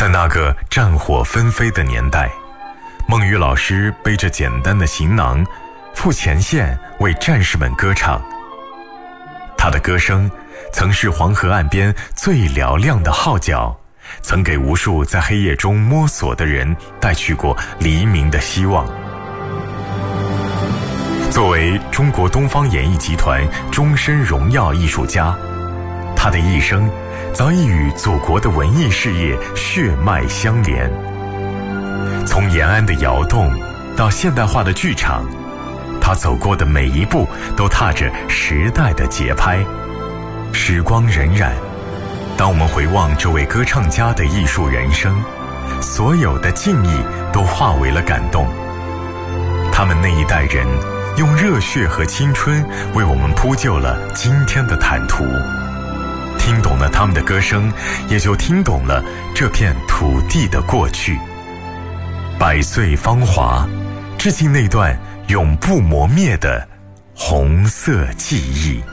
在那个战火纷飞的年代，孟雨老师背着简单的行囊，赴前线为战士们歌唱。他的歌声曾是黄河岸边最嘹亮的号角，曾给无数在黑夜中摸索的人带去过黎明的希望。作为中国东方演艺集团终身荣耀艺术家，他的一生早已与祖国的文艺事业血脉相连。从延安的窑洞到现代化的剧场，他走过的每一步都踏着时代的节拍。时光荏苒，当我们回望这位歌唱家的艺术人生，所有的敬意都化为了感动。他们那一代人用热血和青春为我们铺就了今天的坦途。听懂了他们的歌声，也就听懂了这片土地的过去。百岁芳华，致敬那段永不磨灭的红色记忆。